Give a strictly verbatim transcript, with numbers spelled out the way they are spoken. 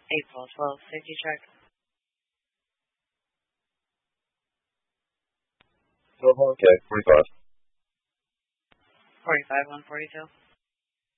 April twelfth, safety check. Okay, forty-five. forty-five, one forty-two.